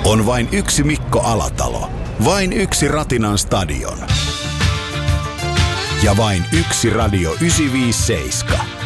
On vain yksi Mikko Alatalo. Vain yksi Ratinan stadion. Ja vain yksi Radio 957.